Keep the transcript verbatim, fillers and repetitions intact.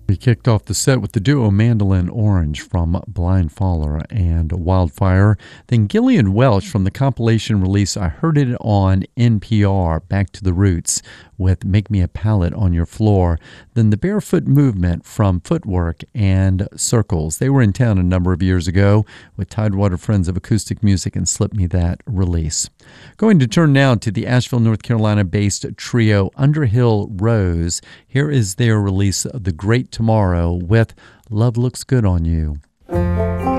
We kicked off the set with the duo Mandolin Orange from Blind Faller and Wildfire. Then Gillian Welch from the compilation release I Heard It on N P R, Back to the Roots, with Make Me a Pallet on Your Floor. Then the Barefoot Movement from Footwork and Circles. They were in town a number of years ago with Tidewater Friends of Acoustic Music and Slip Me That release. Going to turn now to the Asheville, North Carolina-based trio Underhill Rose. Here is their release, The Great Tomorrow, with Love Looks Good on You.